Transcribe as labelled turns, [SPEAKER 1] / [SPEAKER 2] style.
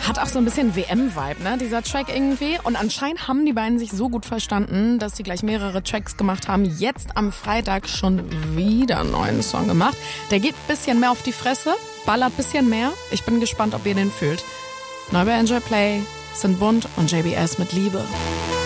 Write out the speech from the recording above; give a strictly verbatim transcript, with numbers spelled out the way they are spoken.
[SPEAKER 1] Hat auch so ein bisschen W M-Vibe, ne, dieser Track irgendwie. Und anscheinend haben die beiden sich so gut verstanden, dass die gleich mehrere Tracks gemacht haben. Jetzt am Freitag schon wieder einen neuen Song gemacht. Der geht ein bisschen mehr auf die Fresse, ballert ein bisschen mehr. Ich bin gespannt, ob ihr den fühlt. Neu bei Enjoy Play sind Bunt und J B S mit Liebe.